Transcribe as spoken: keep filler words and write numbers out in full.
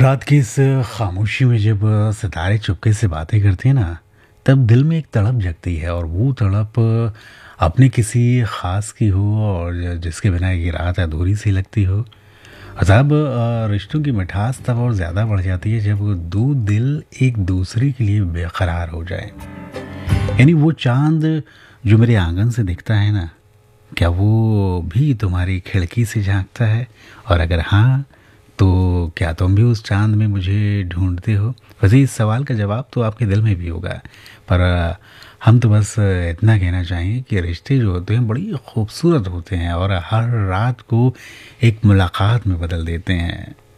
रात की इस खामोशी में जब सितारे चुपके से बातें करते हैं ना, तब दिल में एक तड़प जगती है और वो तड़प अपने किसी ख़ास की हो और जिसके बिना ये रात अधूरी सी लगती हो। अज़ाब अ, रिश्तों की मिठास तब और ज़्यादा बढ़ जाती है जब वो दो दिल एक दूसरे के लिए बेकरार हो जाएं। यानी वो चाँद जो मेरे आंगन से दिखता है ना, क्या वो भी तुम्हारी खिड़की से झाँकता है? और अगर हाँ, तो क्या तुम भी उस चाँद में मुझे ढूँढते हो? वैसे इस सवाल का जवाब तो आपके दिल में भी होगा, पर अ, हम तो बस इतना कहना चाहेंगे कि रिश्ते जो होते हैं बड़ी खूबसूरत होते हैं और हर रात को एक मुलाकात में बदल देते हैं।